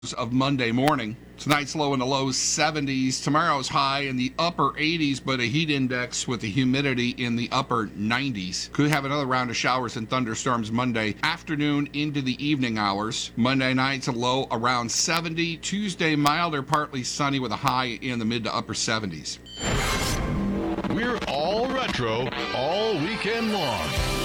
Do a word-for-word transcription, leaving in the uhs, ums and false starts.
of Monday morning. Tonight's low in the low seventies. Tomorrow's high in the upper eighties, but a heat index with the humidity in the upper nineties. Could have another round of showers and thunderstorms Monday afternoon into the evening hours. Monday night's a low around seventy. Tuesday, milder, partly sunny with a high in the mid to upper seventies. We're all retro all weekend long.